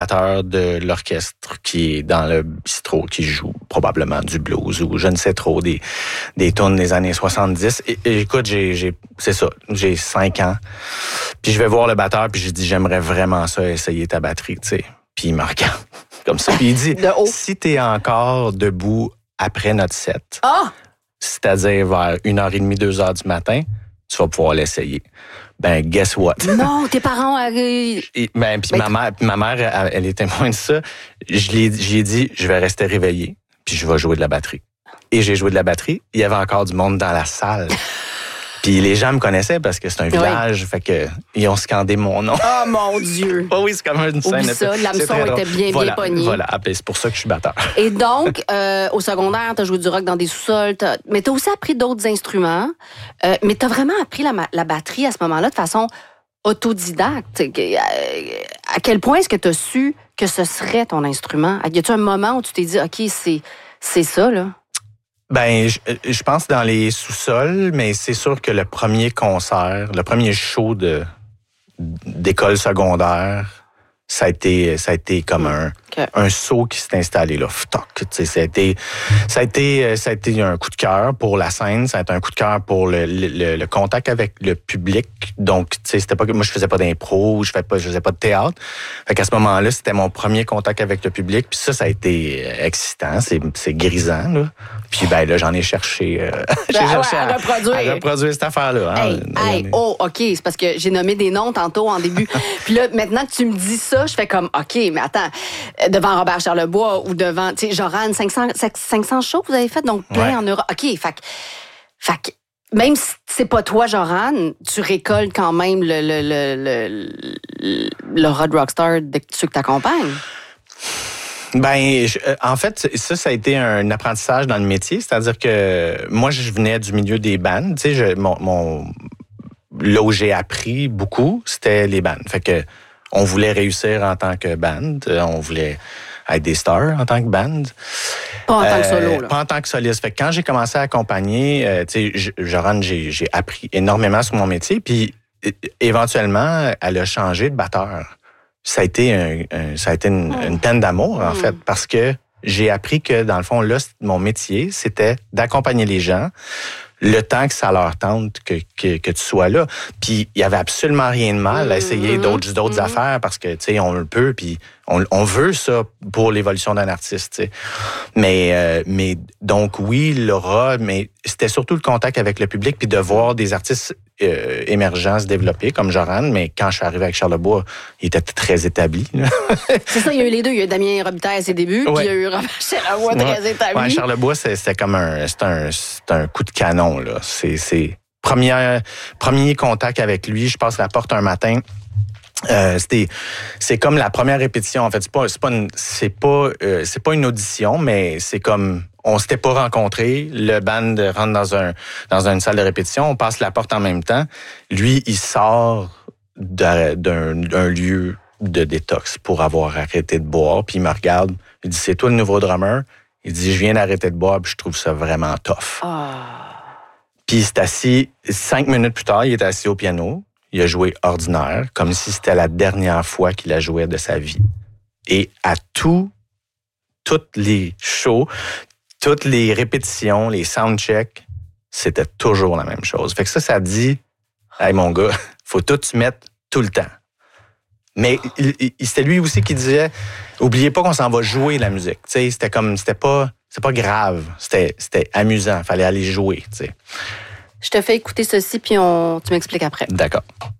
batteur de l'orchestre qui est dans le bistrot, qui joue probablement du blues ou je ne sais trop, des tunes des années 70. Et écoute, c'est ça, j'ai 5 ans. Puis je vais voir le batteur, puis je dis, j'aimerais vraiment ça, essayer ta batterie, tu sais. Puis il me regarde comme ça, puis il dit, si t'es encore debout après notre set, c'est-à-dire vers 1h30, 2h du matin, tu vas pouvoir l'essayer. Ben, guess what? Non, tes parents... Puis ma mère, elle est témoin de ça. J'ai dit, je vais rester réveillé, puis je vais jouer de la batterie. Et j'ai joué de la batterie. Il y avait encore du monde dans la salle. Puis les gens me connaissaient parce que c'est un village, fait que ils ont scandé mon nom. Oh mon Dieu! Oh oui, c'est comme une scène. Oublie ça, l'hameçon était bien pogné. Voilà, c'est pour ça que je suis batteur. Et donc, au secondaire, t'as joué du rock dans des sous-sols, mais t'as aussi appris d'autres instruments. Mais t'as vraiment appris la batterie à ce moment-là de façon autodidacte. À quel point est-ce que t'as su que ce serait ton instrument? Y a-tu un moment où tu t'es dit, OK, c'est ça, là? Ben, je pense dans les sous-sols, mais c'est sûr que le premier concert, le premier show d'école secondaire, ça a été comme un saut qui s'est installé là. Toc, tu sais, ça a été un coup de cœur pour la scène, ça a été un coup de cœur pour le contact avec le public. Donc, tu sais, c'était pas que moi je faisais pas d'impro, je faisais pas de théâtre. Fait qu'à ce moment-là, c'était mon premier contact avec le public. Puis ça a été excitant, c'est grisant là. Puis ben là, j'en ai cherché, à reproduire cette affaire-là. Hein, OK, c'est parce que j'ai nommé des noms tantôt en début. Puis là, maintenant que tu me dis ça, je fais comme, OK, mais attends, devant Robert Charlebois ou devant, tu sais, Joran, 500 shows que vous avez fait, donc plein en Europe. OK, fait que même si c'est pas toi, Joran, tu récoltes quand même le Rod Rockstar de ceux que t'accompagnes. Ben, en fait, ça a été un apprentissage dans le métier. C'est-à-dire que moi, je venais du milieu des bands. Tu sais, là où j'ai appris beaucoup, c'était les bands. Fait que on voulait réussir en tant que band. On voulait être des stars en tant que band. Pas en tant que solo, là. Pas en tant que soliste. Fait que quand j'ai commencé à accompagner, tu sais, Joran, j'ai appris énormément sur mon métier. Puis, éventuellement, elle a changé de batteur. Ça a été une peine d'amour, en fait, parce que j'ai appris que, dans le fond, là, mon métier, c'était d'accompagner les gens le temps que ça leur tente que tu sois là. Puis, il y avait absolument rien de mal à essayer d'autres affaires parce que, tu sais, on le peut, puis on veut ça pour l'évolution d'un artiste, tu sais. Mais donc, oui, l'aura, mais c'était surtout le contact avec le public puis de voir des artistes émergents se développer, comme Joran, mais quand je suis arrivé avec Charlebois, il était très établi. C'est ça, il y a eu les deux. Il y a eu Damien Robitaille à ses débuts, puis il y a eu Robert Charlebois très établi. Ouais, Charlebois, c'est comme c'est un coup de canon, là. C'est premier contact avec lui, je passe la porte un matin. C'est comme la première répétition, en fait. C'est pas une audition, mais c'est comme on s'était pas rencontrés. Le band rentre dans une salle de répétition, on passe la porte en même temps. Lui, il sort d'un lieu de détox pour avoir arrêté de boire, puis il me regarde, il dit, c'est toi le nouveau drummer? Il dit, je viens d'arrêter de boire, puis je trouve ça vraiment tough. Puis il s'est assis, 5 minutes plus tard, il est assis au piano. Il a joué ordinaire, comme si c'était la dernière fois qu'il a joué de sa vie. Et à toutes les shows, toutes les répétitions, les soundchecks, c'était toujours la même chose. Fait que ça dit, hey mon gars, faut tout se mettre tout le temps. Mais c'était lui aussi qui disait, oubliez pas qu'on s'en va jouer la musique. Tu sais, c'était pas grave, c'était amusant, fallait aller jouer. Tu sais. Je te fais écouter ceci puis tu m'expliques après. D'accord.